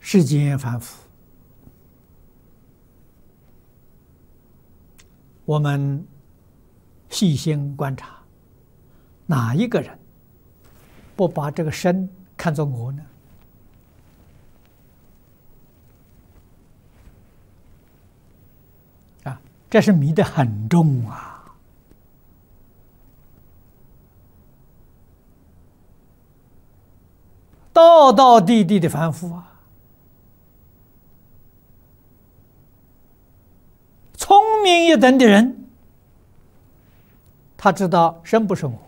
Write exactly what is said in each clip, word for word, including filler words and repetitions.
世间凡夫，我们细心观察，哪一个人不把这个身看作我呢？啊，这是迷得很重啊！道道地地的凡夫啊，聪明一等的人，他知道身不是我。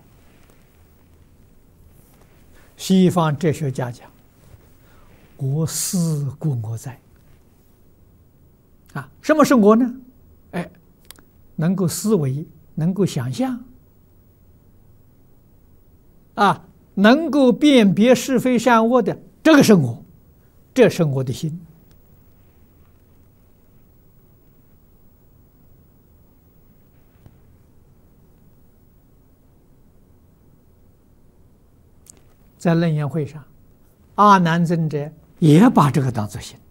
西方哲学家讲，我思故我在。啊，什么是我呢？哎，能够思维，能够想象，啊，能够辨别是非善恶的，这个是我，这是我的心。在楞严会上，阿难尊者也把这个当作心。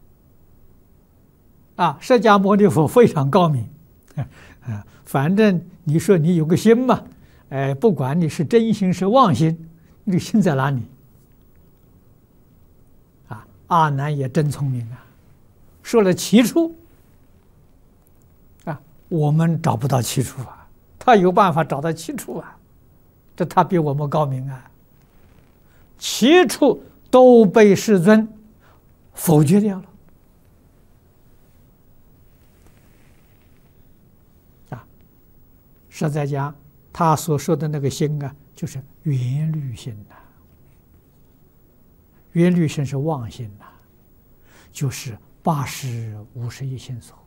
啊，释迦牟尼佛非常高明，啊，反正你说你有个心嘛，哎，不管你是真心是妄心，你的心在哪里？啊，阿难也真聪明啊，说了七处，啊，我们找不到七处啊，他有办法找到七处啊，这他比我们高明啊。七处都被世尊否决掉了啊！实在讲，他所说的那个心啊，就是缘虑心呐、啊。缘虑心是妄心呐、啊，就是八识五十一心所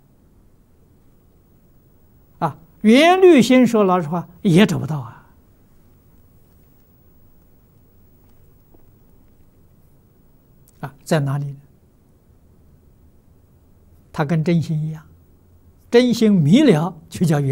啊。缘虑心说老实话也找不到啊。啊，在哪里呢？它跟真心一样，真心迷了就叫缘。